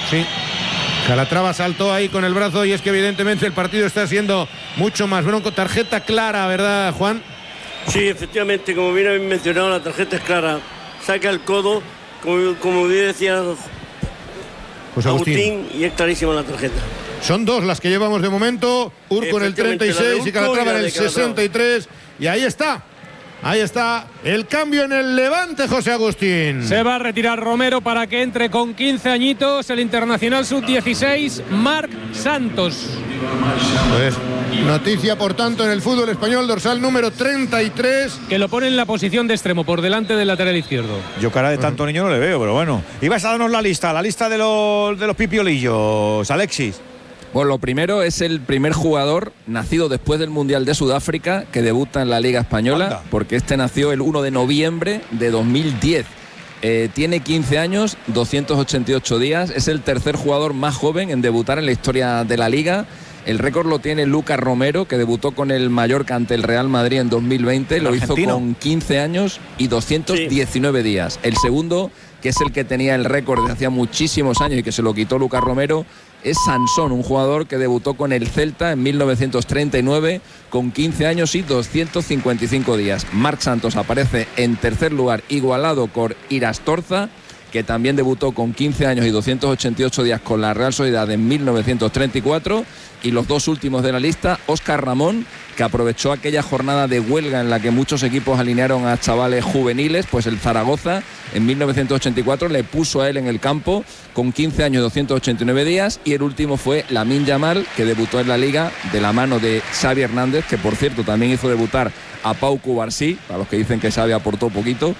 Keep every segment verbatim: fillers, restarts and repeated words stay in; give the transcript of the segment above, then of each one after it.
Sí. Calatrava saltó ahí con el brazo y es que evidentemente el partido está siendo mucho más bronco. Tarjeta clara, ¿verdad, Juan? Sí, efectivamente, como bien habéis mencionado, la tarjeta es clara. Saca el codo, como, como bien decía José Agustín. Agustín, y es clarísima la tarjeta. Son dos las que llevamos de momento. Urco en el treinta y seis y Calatrava en el sesenta y tres. Y ahí está. Ahí está el cambio en el Levante, José Agustín. Se va a retirar Romero para que entre con quince añitos el internacional sub dieciséis, Marc Santos. Pues noticia, por tanto, en el fútbol español, dorsal número treinta y tres. Que lo pone en la posición de extremo, por delante del lateral izquierdo. Yo cara de tanto niño no le veo, pero bueno. Ibas a darnos la lista, la lista de los, de los pipiolillos, Alexis. Bueno, lo primero es el primer jugador nacido después del Mundial de Sudáfrica que debuta en la Liga Española, Anda. porque este nació el uno de noviembre de dos mil diez. Eh, tiene quince años, doscientos ochenta y ocho días, es el tercer jugador más joven en debutar en la historia de la Liga. El récord lo tiene Lucas Romero, que debutó con el Mallorca ante el Real Madrid en dos mil veinte. Lo hizo con quince años y doscientos diecinueve sí. días. El segundo, que es el que tenía el récord de hacía muchísimos años y que se lo quitó Lucas Romero, es Sansón, un jugador que debutó con el Celta en mil novecientos treinta y nueve con quince años y doscientos cincuenta y cinco días. Marc Santos aparece en tercer lugar, igualado con Irastorza, que también debutó con quince años y doscientos ochenta y ocho días con la Real Sociedad en mil novecientos treinta y cuatro. Y los dos últimos de la lista, Óscar Ramón, que aprovechó aquella jornada de huelga en la que muchos equipos alinearon a chavales juveniles, pues el Zaragoza en mil novecientos ochenta y cuatro le puso a él en el campo con quince años y doscientos ochenta y nueve días. Y el último fue Lamine Yamal, que debutó en la Liga de la mano de Xavi Hernández, que por cierto también hizo debutar a Pau Cubarsí, para los que dicen que Xavi aportó poquito.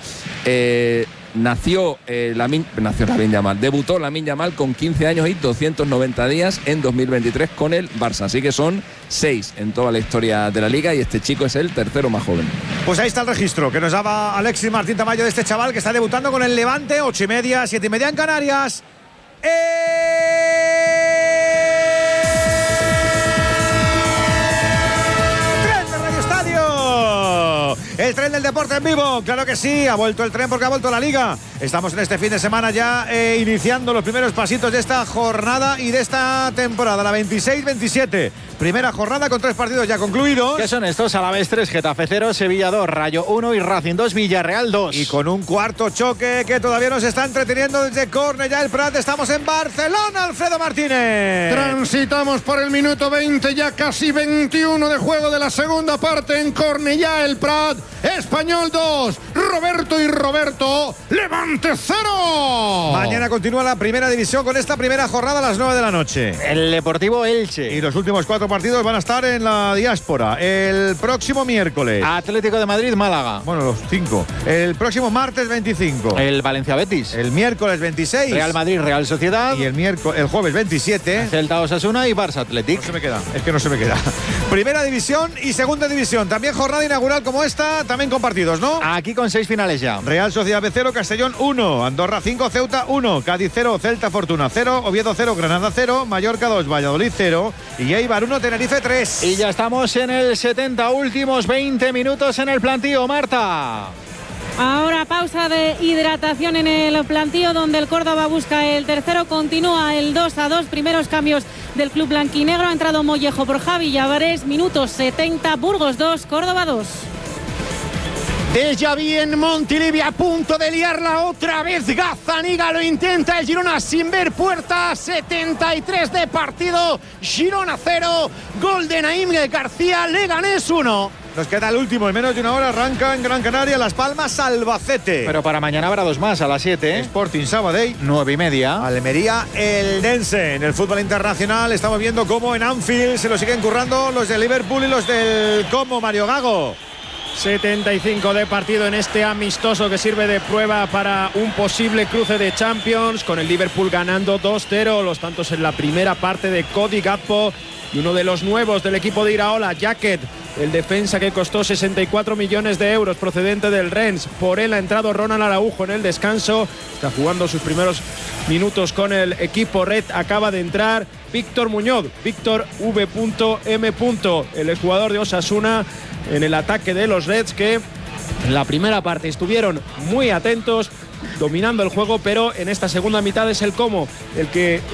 Eh, Nació eh, Lamine, nació Lamine Yamal, debutó Lamine Yamal con quince años y doscientos noventa días en dos mil veintitrés con el Barça, así que son seis en toda la historia de la Liga y este chico es el tercero más joven. Pues ahí está el registro que nos daba Alexis Martín Tamayo de este chaval que está debutando con el Levante, ocho y media, siete y media en Canarias. ¡Eh! El tren del deporte en vivo, claro que sí, ha vuelto el tren porque ha vuelto la Liga. Estamos en este fin de semana ya eh, iniciando los primeros pasitos de esta jornada y de esta temporada, la veintiséis veintisiete. Primera jornada con tres partidos ya concluidos. ¿Qué son estos? Alavés tres, Getafe cero, Sevilla dos, Rayo uno y Racing dos, Villarreal dos. Y con un cuarto choque que todavía nos está entreteniendo desde Cornellà el Prat. Estamos en Barcelona, Alfredo Martínez. Transitamos por el minuto veinte, ya casi veintiuno de juego de la segunda parte en Cornellà el Prat. Español dos, Roberto y Roberto, Levante cero. Mañana continúa la primera división con esta primera jornada a las nueve de la noche. El Deportivo Elche. Y los últimos cuatro partidos van a estar en la diáspora. El próximo miércoles, Atlético de Madrid, Málaga. Bueno, los cinco. El próximo martes veinticinco. El Valencia Betis. El miércoles veintiséis. Real Madrid, Real Sociedad. Y el miércoles, el jueves veintisiete. Celta Osasuna y Barça Athletic. No se me queda, es que no se me queda. Primera división y segunda división. También jornada inaugural como esta, también con partidos, ¿no? Aquí con seis finales ya. Real Sociedad B cero, Castellón uno, Andorra cinco, Ceuta uno, Cádiz cero, Celta Fortuna cero, Oviedo cero, Granada cero, Mallorca dos, Valladolid cero y Eibar uno, Tenerife tres. Y ya estamos en el setenta, últimos veinte minutos en el plantío, Marta. Ahora pausa de hidratación en el plantío donde el Córdoba busca el tercero, continúa el dos a dos, primeros cambios del club blanquinegro, ha entrado Mollejo por Javi Llavares, minutos setenta, Burgos dos, Córdoba dos. Déjà vu en Montilivi, a punto de liarla otra vez Gazzaniga, lo intenta el Girona sin ver puerta, setenta y tres de partido, Girona cero, gol de Naim García, Leganés uno. Nos queda el último, en menos de una hora arranca en Gran Canaria, Las Palmas, Albacete. Pero para mañana habrá dos más, a las siete. ¿eh? Sporting Sabadell, nueve y media. Almería, el Dense. En el fútbol internacional estamos viendo cómo en Anfield se lo siguen currando los de Liverpool y los del Como, Mario Gago. setenta y cinco de partido en este amistoso que sirve de prueba para un posible cruce de Champions, con el Liverpool ganando dos cero, los tantos en la primera parte de Cody Gakpo y uno de los nuevos del equipo de Iraola, Jacket, el defensa que costó sesenta y cuatro millones de euros procedente del Rennes. Por él ha entrado Ronald Araujo en el descanso, está jugando sus primeros minutos con el equipo red. Acaba de entrar Víctor Muñoz, Víctor V M, el exjugador de Osasuna, en el ataque de los Reds, que en la primera parte estuvieron muy atentos, dominando el juego, pero en esta segunda mitad es el Como el que